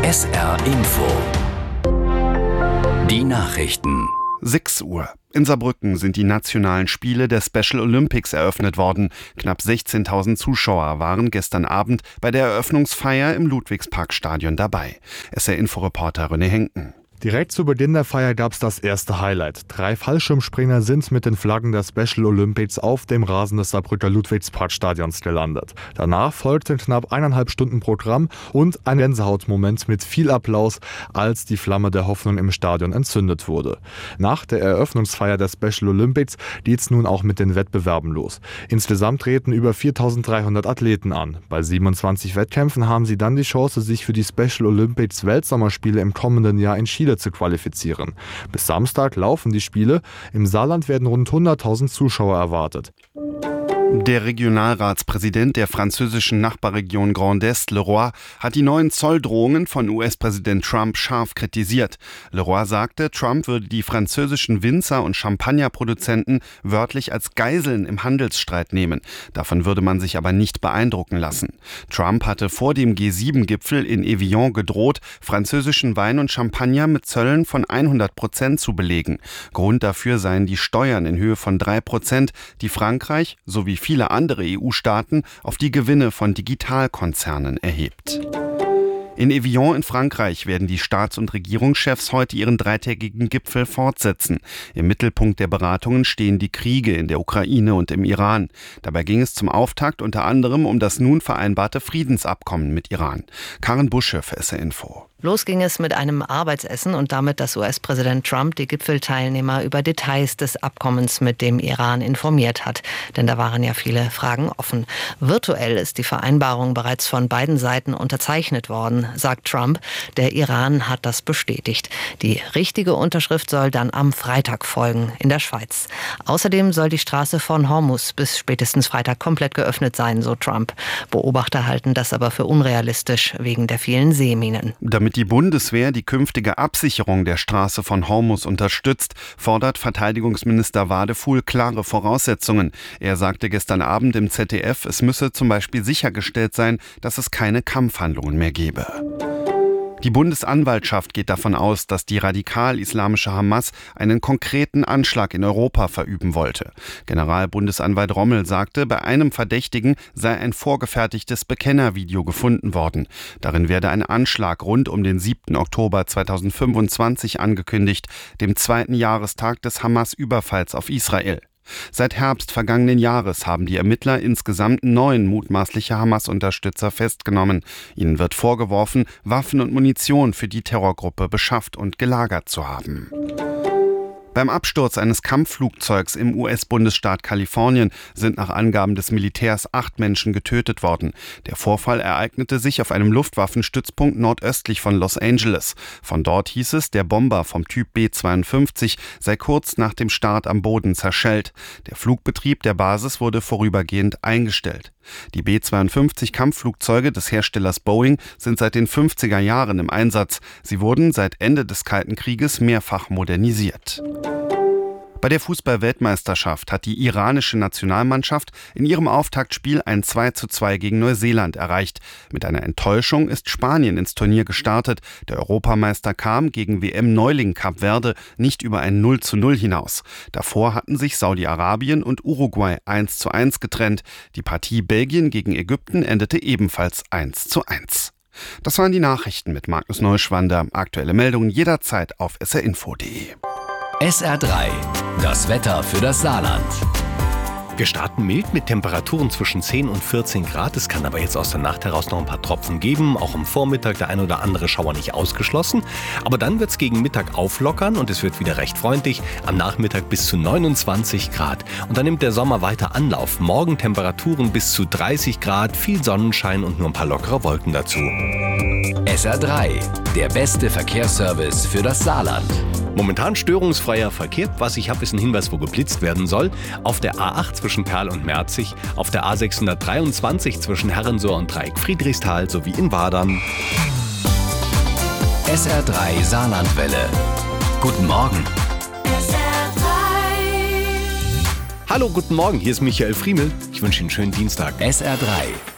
SR Info. Die Nachrichten. 6 Uhr. In Saarbrücken sind die nationalen Spiele der Special Olympics eröffnet worden. Knapp 16.000 Zuschauer waren gestern Abend bei der Eröffnungsfeier im Ludwigsparkstadion dabei. SR-Info-Reporter René Henken. Direkt zu Beginn der Feier gab es das erste Highlight. 3 Fallschirmspringer sind mit den Flaggen der Special Olympics auf dem Rasen des Saarbrücker Ludwigsparkstadions gelandet. Danach folgten knapp 1,5 Stunden Programm und ein Gänsehautmoment mit viel Applaus, als die Flamme der Hoffnung im Stadion entzündet wurde. Nach der Eröffnungsfeier der Special Olympics geht's nun auch mit den Wettbewerben los. Insgesamt treten über 4.300 Athleten an. Bei 27 Wettkämpfen haben sie dann die Chance, sich für die Special Olympics Weltsommerspiele im kommenden Jahr in Chile zu qualifizieren. Bis Samstag laufen die Spiele. Im Saarland werden rund 100.000 Zuschauer erwartet. Der Regionalratspräsident der französischen Nachbarregion Grand Est, Leroy, hat die neuen Zolldrohungen von US-Präsident Trump scharf kritisiert. Leroy sagte, Trump würde die französischen Winzer und Champagnerproduzenten wörtlich als Geiseln im Handelsstreit nehmen. Davon würde man sich aber nicht beeindrucken lassen. Trump hatte vor dem G7-Gipfel in Evian gedroht, französischen Wein und Champagner mit Zöllen von 100% zu belegen. Grund dafür seien die Steuern in Höhe von 3%, die Frankreich sowie viele andere EU-Staaten auf die Gewinne von Digitalkonzernen erhebt. In Evian in Frankreich werden die Staats- und Regierungschefs heute ihren 3-tägigen Gipfel fortsetzen. Im Mittelpunkt der Beratungen stehen die Kriege in der Ukraine und im Iran. Dabei ging es zum Auftakt unter anderem um das nun vereinbarte Friedensabkommen mit Iran. Karin Busche für SR Info. Los ging es mit einem Arbeitsessen und damit, dass US-Präsident Trump die Gipfelteilnehmer über Details des Abkommens mit dem Iran informiert hat. Denn da waren ja viele Fragen offen. Virtuell ist die Vereinbarung bereits von beiden Seiten unterzeichnet worden, sagt Trump. Der Iran hat das bestätigt. Die richtige Unterschrift soll dann am Freitag folgen in der Schweiz. Außerdem soll die Straße von Hormuz bis spätestens Freitag komplett geöffnet sein, so Trump. Beobachter halten das aber für unrealistisch wegen der vielen Seeminen. Damit die Bundeswehr die künftige Absicherung der Straße von Hormuz unterstützt, fordert Verteidigungsminister Wadefuhl klare Voraussetzungen. Er sagte gestern Abend im ZDF, es müsse zum Beispiel sichergestellt sein, dass es keine Kampfhandlungen mehr gebe. Die Bundesanwaltschaft geht davon aus, dass die radikal-islamische Hamas einen konkreten Anschlag in Europa verüben wollte. Generalbundesanwalt Rommel sagte, bei einem Verdächtigen sei ein vorgefertigtes Bekennervideo gefunden worden. Darin werde ein Anschlag rund um den 7. Oktober 2025 angekündigt, dem 2. Jahrestag des Hamas-Überfalls auf Israel. Seit Herbst vergangenen Jahres haben die Ermittler insgesamt 9 mutmaßliche Hamas-Unterstützer festgenommen. Ihnen wird vorgeworfen, Waffen und Munition für die Terrorgruppe beschafft und gelagert zu haben. Beim Absturz eines Kampfflugzeugs im US-Bundesstaat Kalifornien sind nach Angaben des Militärs 8 Menschen getötet worden. Der Vorfall ereignete sich auf einem Luftwaffenstützpunkt nordöstlich von Los Angeles. Von dort hieß es, der Bomber vom Typ B-52 sei kurz nach dem Start am Boden zerschellt. Der Flugbetrieb der Basis wurde vorübergehend eingestellt. Die B-52-Kampfflugzeuge des Herstellers Boeing sind seit den 50er Jahren im Einsatz. Sie wurden seit Ende des Kalten Krieges mehrfach modernisiert. Bei der Fußball-Weltmeisterschaft hat die iranische Nationalmannschaft in ihrem Auftaktspiel ein 2:2 gegen Neuseeland erreicht. Mit einer Enttäuschung ist Spanien ins Turnier gestartet. Der Europameister kam gegen WM-Neuling Kap Verde nicht über ein 0:0 hinaus. Davor hatten sich Saudi-Arabien und Uruguay 1:1 getrennt. Die Partie Belgien gegen Ägypten endete ebenfalls 1:1. Das waren die Nachrichten mit Magnus Neuschwander. Aktuelle Meldungen jederzeit auf srinfo.de. SR3, das Wetter für das Saarland. Wir starten mild mit Temperaturen zwischen 10 und 14 Grad. Es kann aber jetzt aus der Nacht heraus noch ein paar Tropfen geben. Auch am Vormittag der ein oder andere Schauer nicht ausgeschlossen. Aber dann wird es gegen Mittag auflockern und es wird wieder recht freundlich. Am Nachmittag bis zu 29 Grad. Und dann nimmt der Sommer weiter Anlauf. Morgen Temperaturen bis zu 30 Grad, viel Sonnenschein und nur ein paar lockere Wolken dazu. SR3, der beste Verkehrsservice für das Saarland. Momentan störungsfreier Verkehr. Was ich habe, ist ein Hinweis, wo geblitzt werden soll. Auf der A8 zwischen Perl und Merzig, auf der A623 zwischen Herrensohr und Dreieck Friedrichsthal sowie in Wadern. SR3 Saarlandwelle. Guten Morgen. Hallo, guten Morgen, hier ist Michael Friemel. Ich wünsche Ihnen einen schönen Dienstag. SR3